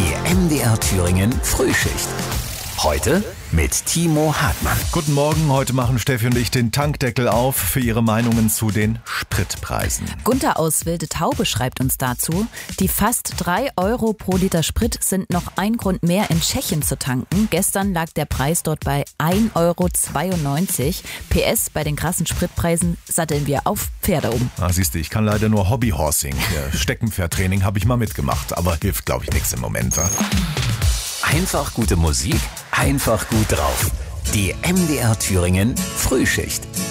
Die MDR Thüringen Frühschicht. Heute mit Timo Hartmann. Guten Morgen, heute machen Steffi und ich den Tankdeckel auf für ihre Meinungen zu den Spritpreisen. Gunther aus Wilde Taube schreibt uns dazu: Die fast 3 Euro pro Liter Sprit sind noch ein Grund mehr, in Tschechien zu tanken. Gestern lag der Preis dort bei 1,92 Euro. PS, bei den krassen Spritpreisen satteln wir auf Pferde um. Siehst du, ich kann leider nur Hobbyhorsing. Steckenpferdtraining habe ich mal mitgemacht, aber hilft, glaube ich, nichts im Moment. Einfach gute Musik, einfach gut drauf. Die MDR Thüringen Frühschicht.